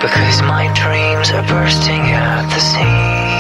Because my dreams are bursting at the seams.